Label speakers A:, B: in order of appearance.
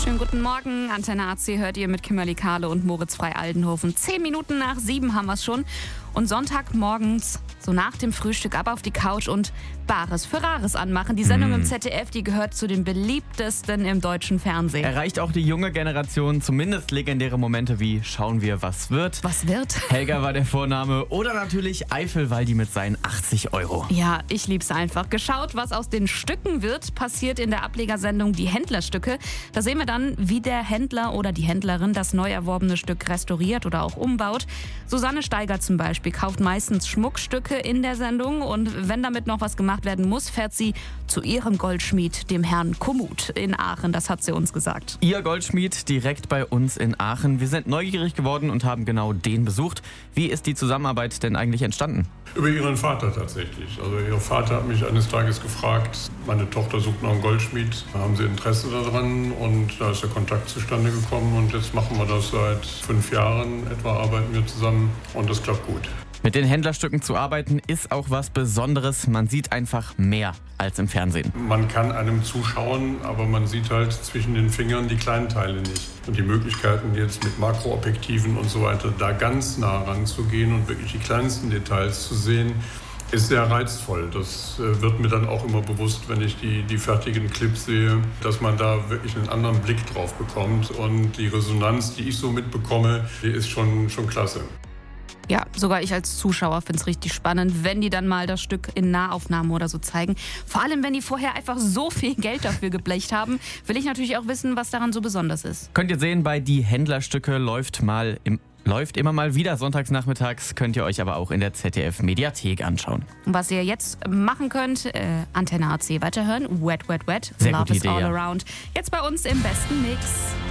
A: Schönen guten Morgen. Antenne AC hört ihr mit Kimberly Kahle und Moritz Frei-Aldenhofen. 10 Minuten nach 7 haben wir es schon. Und Sonntagmorgens, so nach dem Frühstück, ab auf die Couch und Bares für Rares anmachen. Die Sendung im ZDF, die gehört zu den beliebtesten im deutschen Fernsehen.
B: Erreicht auch die junge Generation zumindest legendäre Momente wie Schauen wir, was wird.
A: Was wird?
B: Helga war der Vorname. Oder natürlich Eifelwaldi mit seinen 80 €.
A: Ja, ich lieb's einfach. Geschaut, was aus den Stücken wird, passiert in der Ablegersendung Die Händlerstücke. Da sehen wir dann, wie der Händler oder die Händlerin das neu erworbene Stück restauriert oder auch umbaut. Susanne Steiger zum Beispiel kauft meistens Schmuckstücke in der Sendung und wenn damit noch was gemacht werden muss, fährt sie zu ihrem Goldschmied, dem Herrn Komuth in Aachen. Das hat sie uns gesagt.
B: Ihr Goldschmied direkt bei uns in Aachen. Wir sind neugierig geworden und haben genau den besucht. Wie ist die Zusammenarbeit denn eigentlich entstanden?
C: Über ihren Vater tatsächlich. Also ihr Vater hat mich eines Tages gefragt, meine Tochter sucht noch einen Goldschmied. Haben Sie Interesse daran? Und da ist der Kontakt zustande gekommen und jetzt machen wir das seit 5 Jahren. Etwa arbeiten wir zusammen und das klappt gut.
B: Mit den Händlerstücken zu arbeiten ist auch was Besonderes. Man sieht einfach mehr als im Fernsehen.
C: Man kann einem zuschauen, aber man sieht halt zwischen den Fingern die kleinen Teile nicht. Und die Möglichkeiten jetzt mit Makroobjektiven und so weiter, da ganz nah ranzugehen und wirklich die kleinsten Details zu sehen, ist sehr reizvoll. Das wird mir dann auch immer bewusst, wenn ich die fertigen Clips sehe, dass man da wirklich einen anderen Blick drauf bekommt. Und die Resonanz, die ich so mitbekomme, die ist schon klasse.
A: Ja, sogar ich als Zuschauer finde es richtig spannend, wenn die dann mal das Stück in Nahaufnahmen oder so zeigen. Vor allem, wenn die vorher einfach so viel Geld dafür geblecht haben, will ich natürlich auch wissen, was daran so besonders ist.
B: Könnt ihr sehen, bei Die Händlerstücke läuft immer mal wieder sonntagsnachmittags, könnt ihr euch aber auch in der ZDF-Mediathek anschauen.
A: Und was ihr jetzt machen könnt, Antenne AC weiterhören. Wet, wet, wet.
B: Sehr
A: Love
B: gute
A: is
B: Idee,
A: all
B: ja.
A: around. Jetzt bei uns im besten Mix.